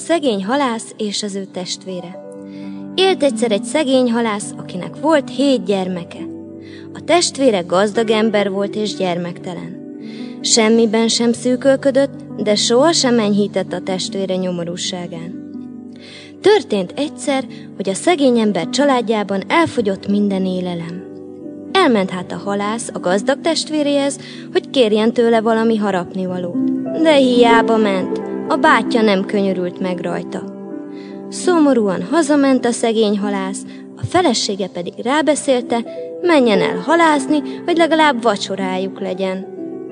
szegény halász és az ő testvére. Élt egyszer egy szegény halász, akinek volt 7 gyermeke. A testvére gazdag ember volt és gyermektelen. Semmiben sem szűkölködött, de sohasem enyhített a testvére nyomorúságán. Történt egyszer, hogy a szegény ember családjában elfogyott minden élelem. Elment hát a halász a gazdag testvéréhez, hogy kérjen tőle valami harapnivalót. De hiába ment, a bátyja nem könyörült meg rajta. Szomorúan hazament a szegény halász, a felesége pedig rábeszélte, menjen el halászni, hogy legalább vacsorájuk legyen.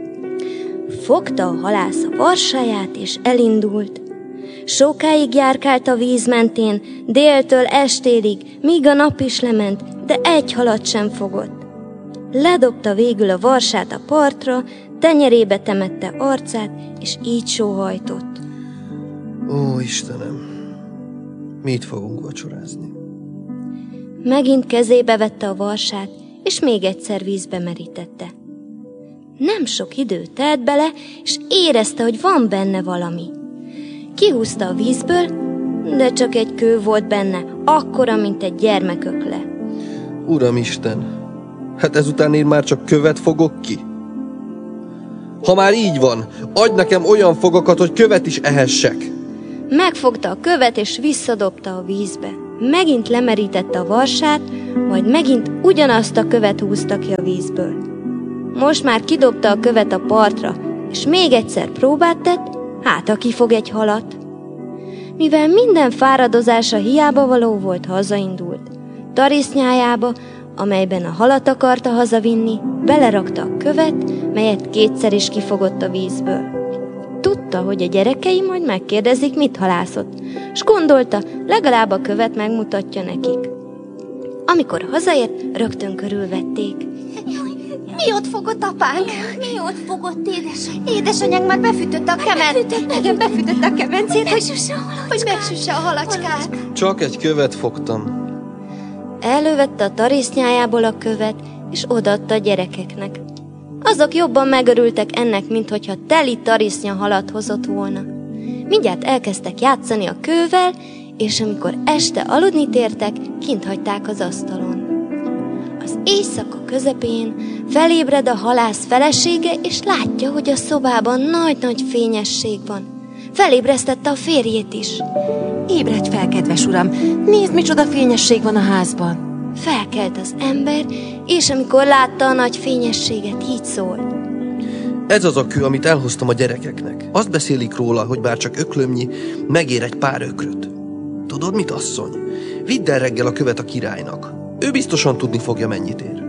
Fogta a halász a varsáját és elindult. Sokáig járkált a víz mentén, déltől estélig, míg a nap is lement, de egy halat sem fogott. Ledobta végül a varsát a partra, tenyerébe temette arcát, és így sóhajtott. Ó, Istenem, mit fogunk vacsorázni? Megint kezébe vette a varsát, és még egyszer vízbe merítette. Nem sok idő telt bele, és érezte, hogy van benne valami. Kihúzta a vízből, de csak egy kő volt benne, akkora, mint egy gyermekökle. Uramisten, hát ezután én már csak követ fogok ki? Ha már így van, adj nekem olyan fogakat, hogy követ is ehessek. Megfogta a követ, és visszadobta a vízbe. Megint lemerítette a varsát, majd megint ugyanazt a követ húzta ki a vízből. Most már kidobta a követ a partra, és még egyszer próbát tett, hát aki fog egy halat. Mivel minden fáradozása hiába való volt, hazaindult. Tarisznyájába, amelyben a halat akarta hazavinni, belerakta a követ, melyet 2-szer is kifogott a vízből. Tudta, hogy a gyerekei majd megkérdezik, mit halászott, s gondolta, legalább a követ megmutatja nekik. Amikor hazaért, rögtön körülvették. Mi ott fogott, apánk? Mi ott fogott, édesanyám? Édesanyánk már befűtötte a befűtötte a kemencét, hogy megsüsse a halacskát. Csak egy követ fogtam. Elővette a tarisznyájából a követ, és odaadta a gyerekeknek. Azok jobban megörültek ennek, minthogyha teli tarisznya halat hozott volna. Mindjárt elkezdtek játszani a kővel, és amikor este aludni tértek, kint hagyták az asztalon. Az éjszaka közepén felébred a halász felesége, és látja, hogy a szobában nagy-nagy fényesség van. Felébresztette a férjét is. Ébredj fel, kedves uram, nézd, micsoda fényesség van a házban. Felkelt az ember, és amikor látta a nagy fényességet, így szólt. Ez az a kő, amit elhoztam a gyerekeknek. Azt beszélik róla, hogy bár csak öklömnyi, megér egy pár ökröt. Tudod mit, asszony? Vidd el reggel a követ a királynak. Ő biztosan tudni fogja, mennyit ér.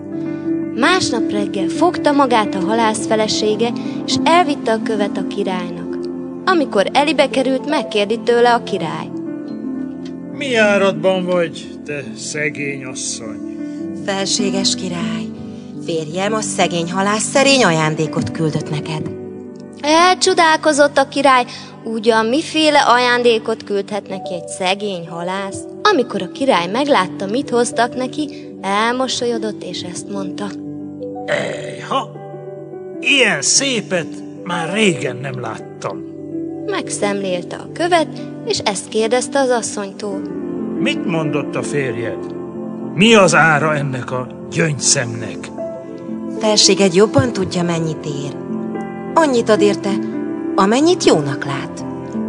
Másnap reggel fogta magát a halász felesége, és elvitte a követ a királynak. Amikor elébe került, megkérdi tőle a király. Mi áradban vagy, te szegény asszony? Felséges király, férjem a szegény halász szerény ajándékot küldött neked. Elcsodálkozott a király, ugyan miféle ajándékot küldhet neki egy szegény halász? Amikor a király meglátta, mit hoztak neki, elmosolyodott, és ezt mondta. Ejha, ilyen szépet már régen nem láttam. Megszemlélte a követ, és ezt kérdezte az asszonytól. Mit mondott a férjed? Mi az ára ennek a gyöngyszemnek? Felséged jobban tudja, mennyit ér. Annyit ad érte, amennyit jónak lát.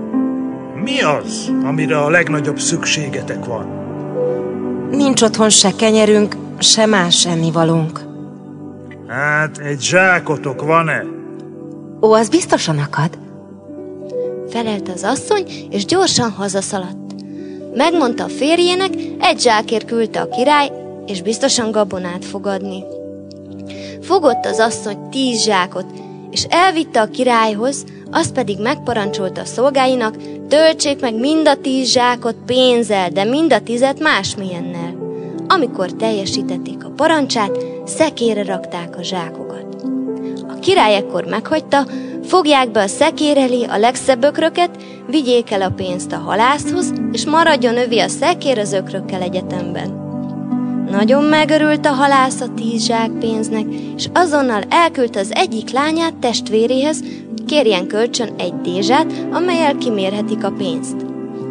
Mi az, amire a legnagyobb szükségetek van? Nincs otthon se kenyerünk, se más ennivalónk. Hát, egy zsákotok van-e? Ó, az biztosan akad. Felelte az asszony, és gyorsan hazaszaladt. Megmondta a férjének, egy zsákért küldte a király, és biztosan gabonát fog adni. Fogott az asszony 10 zsákot, és elvitte a királyhoz, azt pedig megparancsolta a szolgáinak, töltsék meg mind a 10 zsákot pénzzel, de mind a 10-et másmilyennel. Amikor teljesítették a parancsát, szekérre rakták a zsákokat. A király ekkor meghagyta, fogják be a szekér elé a legszebb ökröket, vigyék el a pénzt a halászhoz, és maradjon övé a szekér az ökrökkel egyetemben. Nagyon megörült a halász a 10 zsák pénznek, és azonnal elküldte az egyik lányát testvéréhez, hogy kérjen kölcsön egy dézsát, amellyel kimérhetik a pénzt.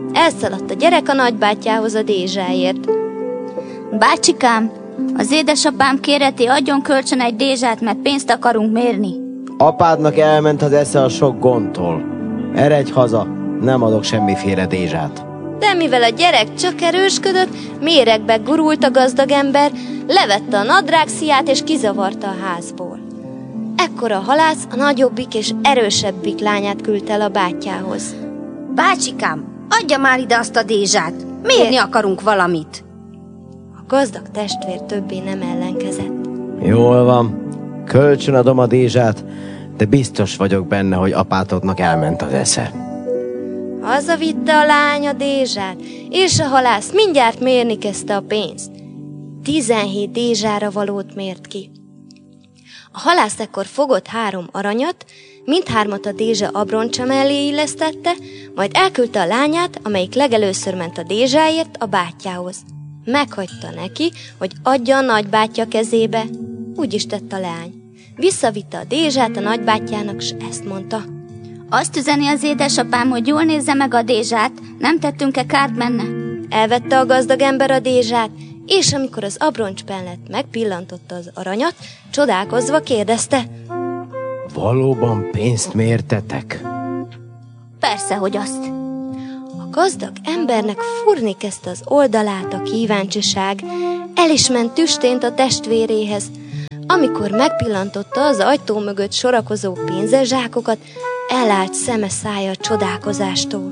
Elszaladt a gyerek a nagybátyjához a dézsáért. Bácsikám, az édesapám kéreti, adjon kölcsön egy dézsát, mert pénzt akarunk mérni. Apádnak elment az esze a sok gondtól. Eredj haza, nem adok semmiféle dézsát. De mivel a gyerek csak erősködött, méregbe gurult a gazdag ember, levette a nadrágszíját és kizavarta a házból. Ekkor a halász a nagyobbik és erősebbik lányát küldte el a bátyjához. Bácsikám, adja már ide azt a dézsát, mérni akarunk valamit. A gazdag testvér többé nem ellenkezett. Jól van, kölcsönadom a dézsát, de biztos vagyok benne, hogy apátoknak elment az esze. Hazavitte a lány a dézsát, és a halász mindjárt mérni kezdte a pénzt. 17 dézsára valót mért ki. A halász ekkor fogott 3 aranyat, mindhármat a dézsa abroncsa mellé illesztette, majd elküldte a lányát, amelyik legelőször ment a dézsáért, a bátyjához. Meghagyta neki, hogy adja a nagybátyja kezébe. Úgy is tett a lány. Visszavitte a dézsát a nagybátyjának, s ezt mondta. Azt üzeni az édesapám, hogy jól nézze meg a dézsát, nem tettünk-e kárt benne? Elvette a gazdag ember a dézsát, és amikor az abroncspenlet megpillantotta az aranyat, csodálkozva kérdezte. Valóban pénzt mértetek? Persze, hogy azt. A gazdag embernek fúrni kezdte az oldalát a kíváncsiság, el is ment tüstént a testvéréhez. Amikor megpillantotta az ajtó mögött sorakozó pénzezsákokat, elállt szeme szája csodálkozástól.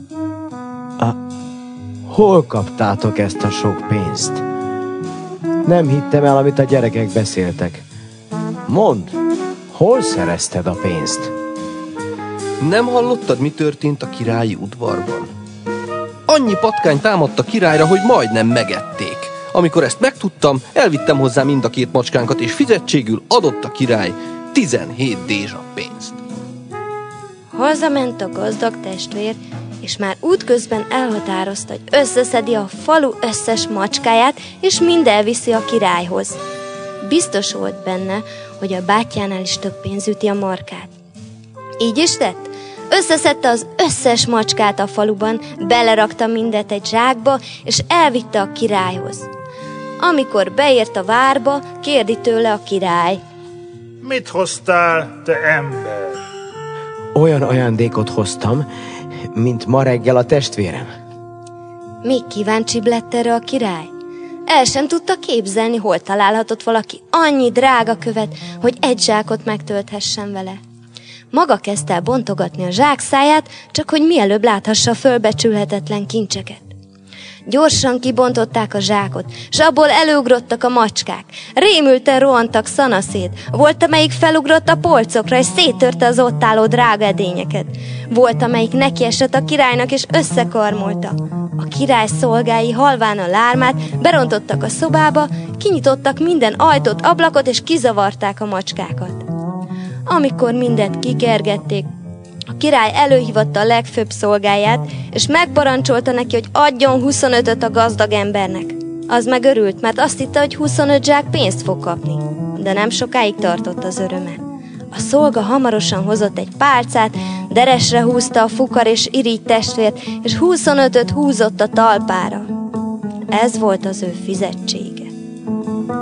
Hol kaptátok ezt a sok pénzt? Nem hittem el, amit a gyerekek beszéltek. Mondd, hol szerezted a pénzt? Nem hallottad, mi történt a királyi udvarban? Annyi patkány támadt a királyra, hogy majdnem megették. Amikor ezt megtudtam, elvittem hozzá mind a 2 macskánkat, és fizetségül adott a király 17 dézsa pénzt. Hazament a gazdag testvér, és már útközben elhatározta, hogy összeszedi a falu összes macskáját, és mind elviszi a királyhoz. Biztos volt benne, hogy a bátyjánál is több pénz üti a markát. Így is tett. Összeszedte az összes macskát a faluban, belerakta mindet egy zsákba, és elvitte a királyhoz. Amikor beért a várba, kérdi tőle a király. Mit hoztál, te ember? Olyan ajándékot hoztam, mint ma reggel a testvérem. Még kíváncsibb lett erre a király. El sem tudta képzelni, hol találhatott valaki annyi drága követ, hogy egy zsákot megtölthessen vele. Maga kezdte el bontogatni a zsákszáját, csak hogy mielőbb láthassa a fölbecsülhetetlen kincseket. Gyorsan kibontották a zsákot, s abból előugrottak a macskák. Rémülten rohantak szanaszét. Volt, amelyik felugrott a polcokra, és széttörte az ott álló drága edényeket. Volt, amelyik nekiesett a királynak, és összekarmolta. A király szolgái halván a lármát, berontottak a szobába, kinyitottak minden ajtót, ablakot, és kizavarták a macskákat. Amikor mindet kikergették, a király előhívatta a legfőbb szolgáját, és megparancsolta neki, hogy adjon 25-öt a gazdag embernek. Az meg örült, mert azt hitte, hogy 25 zsák pénzt fog kapni. De nem sokáig tartott az öröme. A szolga hamarosan hozott egy pálcát, deresre húzta a fukar és irigy testvért, és 25-öt húzott a talpára. Ez volt az ő fizetsége.